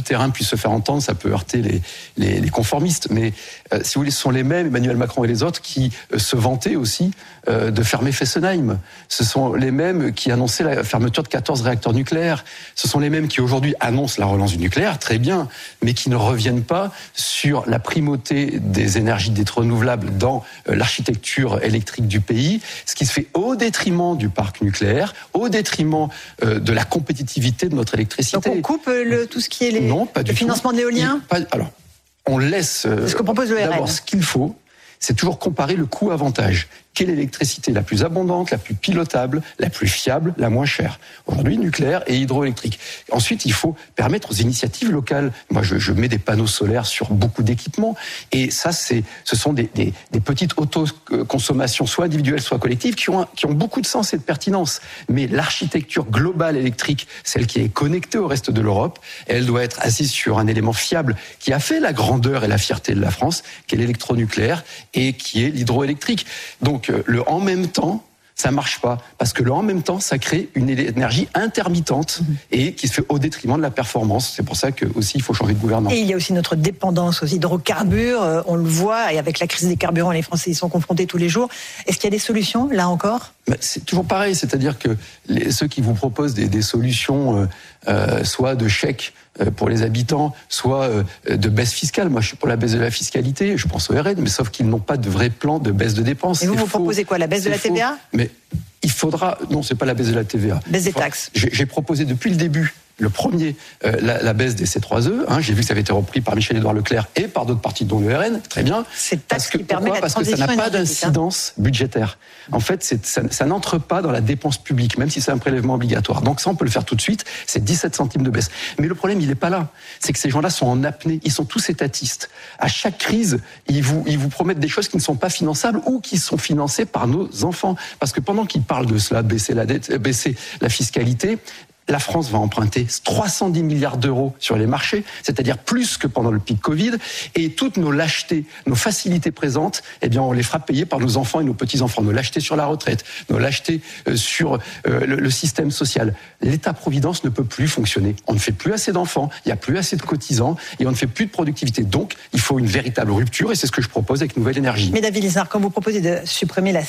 terrain puisse se faire entendre, ça peut heurter les conformistes. Mais si vous voulez, ce sont les mêmes, Emmanuel Macron et les autres, qui se vantaient aussi de fermer Fessenheim. Ce sont les mêmes qui annonçaient la fermeture de 14 réacteurs nucléaires. Ce sont les mêmes qui aujourd'hui annoncent la relance du nucléaire, très bien, mais qui ne reviennent pas sur la primauté des énergies dites renouvelables dans l'architecture électrique du pays, ce qui se fait au détriment du parc nucléaire, au détriment de la compétitivité de notre électricité. Donc on coupe tout ce qui est le financement de l'éolien ? Alors, on laisse ce que propose le RN. D'abord ce qu'il faut, c'est toujours comparer le coût-avantage. Quelle est l'électricité la plus abondante, la plus pilotable, la plus fiable, la moins chère ? Aujourd'hui, nucléaire et hydroélectrique. Ensuite, il faut permettre aux initiatives locales. Moi, je mets des panneaux solaires sur beaucoup d'équipements. Et ça, ce sont des petites autoconsommations, soit individuelles, soit collectives, qui ont beaucoup de sens et de pertinence. Mais l'architecture globale électrique, celle qui est connectée au reste de l'Europe, elle doit être assise sur un élément fiable qui a fait la grandeur et la fierté de la France, qui est l'électronucléaire et qui est l'hydroélectrique. Donc, le en même temps, ça marche pas, parce que le en même temps, ça crée une énergie intermittente et qui se fait au détriment de la performance. C'est pour ça que aussi il faut changer de gouvernement. Et il y a aussi notre dépendance aux hydrocarbures, on le voit, et avec la crise des carburants, les Français y sont confrontés tous les jours. Est-ce qu'il y a des solutions, là encore ? C'est toujours pareil, c'est-à-dire que ceux qui vous proposent des solutions, soit de chèques pour les habitants, soit de baisse fiscale. Moi, je suis pour la baisse de la fiscalité, je pense au RN, mais sauf qu'ils n'ont pas de vrai plan de baisse de dépenses. Et vous proposez quoi, la baisse de la TVA ? Mais il faudra... Non, c'est pas la baisse de la TVA. Baisse des taxes. J'ai proposé depuis le début, le premier, la baisse des C3E. J'ai vu que ça avait été repris par Michel-Édouard Leclerc et par d'autres partis, dont le RN. Très bien. C'est taxe qui permet la Parce que ça n'a pas d'incidence budgétaire. En fait, ça n'entre pas dans la dépense publique, même si c'est un prélèvement obligatoire. Donc ça, on peut le faire tout de suite. C'est 17 centimes de baisse. Mais le problème, il n'est pas là. C'est que ces gens-là sont en apnée. Ils sont tous étatistes. À chaque crise, ils vous promettent des choses qui ne sont pas finançables ou qui sont financées par nos enfants. Parce que pendant qu'ils parlent de cela, baisser la dette, baisser la fiscalité, la France va emprunter 310 milliards d'euros sur les marchés, c'est-à-dire plus que pendant le pic Covid, et toutes nos lâchetés, nos facilités présentes, eh bien, on les fera payer par nos enfants et nos petits-enfants. Nos lâchetés sur la retraite, nos lâchetés sur le système social. L'État-providence ne peut plus fonctionner. On ne fait plus assez d'enfants, il n'y a plus assez de cotisants, et on ne fait plus de productivité. Donc, il faut une véritable rupture, et c'est ce que je propose avec Nouvelle Énergie. Mais David Lisnard, quand vous proposez de supprimer la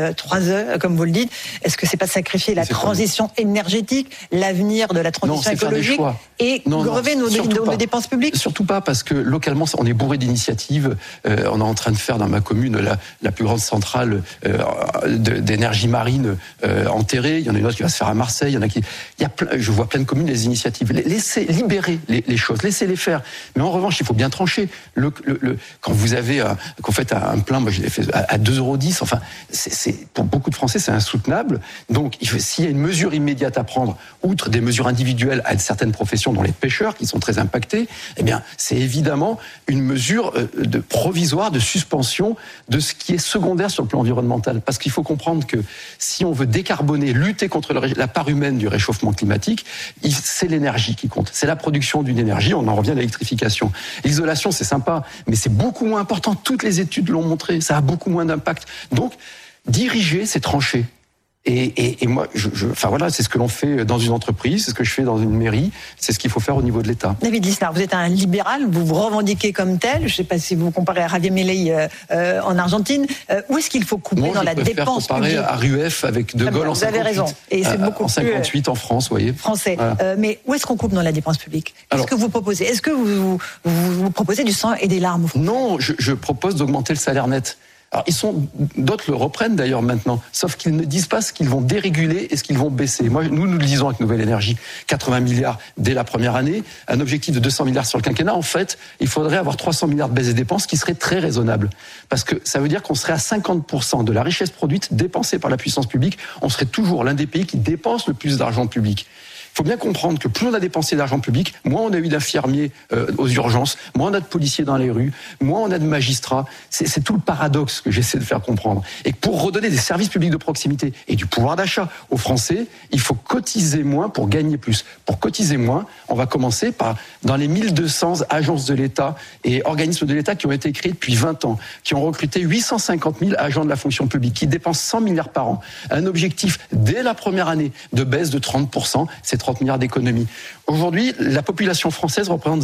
C3E, comme vous le dites, est-ce que c'est pas sacrifier la transition énergique, l'avenir de la transition écologique et grever nos dépenses publiques ? Surtout pas, parce que localement, on est bourré d'initiatives. On est en train de faire dans ma commune la plus grande centrale d'énergie marine enterrée. Il y en a une autre qui va se faire à Marseille. Je vois plein de communes, les initiatives. Laissez libérer les choses, laissez-les faire. Mais en revanche, il faut bien trancher. Quand vous faites un plein, moi je l'ai fait à 2,10 €, enfin, pour beaucoup de Français, c'est insoutenable. Donc, s'il y a une mesure immédiate à prendre, outre des mesures individuelles à certaines professions, dont les pêcheurs, qui sont très impactés, eh bien, c'est évidemment une mesure provisoire de suspension de ce qui est secondaire sur le plan environnemental. Parce qu'il faut comprendre que si on veut décarboner, lutter contre la part humaine du réchauffement climatique, c'est l'énergie qui compte. C'est la production d'une énergie, on en revient à l'électrification. L'isolation, c'est sympa, mais c'est beaucoup moins important. Toutes les études l'ont montré, ça a beaucoup moins d'impact. Donc, diriger, c'est trancher. Et moi, enfin voilà, c'est ce que l'on fait dans une entreprise, c'est ce que je fais dans une mairie, c'est ce qu'il faut faire au niveau de l'État. David Lisnard, vous êtes un libéral, vous vous revendiquez comme tel. Je ne sais pas si vous comparez à Javier Milei en Argentine. Où est-ce qu'il faut couper dans la dépense publique ? Je préfère comparer à RUEF avec De Gaulle en 58. Vous avez raison. Et c'est beaucoup en 58 en France, vous voyez. Français. Voilà. Mais où est-ce qu'on coupe dans la dépense publique ? Qu'est-ce que vous proposez ? Est-ce que vous proposez du sang et des larmes ? Non, je propose d'augmenter le salaire net. Alors, d'autres le reprennent d'ailleurs maintenant, sauf qu'ils ne disent pas ce qu'ils vont déréguler et ce qu'ils vont baisser. Nous le disons avec Nouvelle Énergie, 80 milliards dès la première année, un objectif de 200 milliards sur le quinquennat. En fait, il faudrait avoir 300 milliards de baisse des dépenses, qui serait très raisonnable. Parce que ça veut dire qu'on serait à 50% de la richesse produite dépensée par la puissance publique. On serait toujours l'un des pays qui dépense le plus d'argent public. Il faut bien comprendre que plus on a dépensé d'argent public, moins on a eu d'infirmiers aux urgences, moins on a de policiers dans les rues, moins on a de magistrats. C'est tout le paradoxe que j'essaie de faire comprendre. Et pour redonner des services publics de proximité et du pouvoir d'achat aux Français, il faut cotiser moins pour gagner plus. Pour cotiser moins, on va commencer par dans les 1200 agences de l'État et organismes de l'État qui ont été créés depuis 20 ans, qui ont recruté 850 000 agents de la fonction publique, qui dépensent 100 milliards par an. Un objectif dès la première année de baisse de 30%, c'est 30 milliards d'économies. Aujourd'hui, la population française représente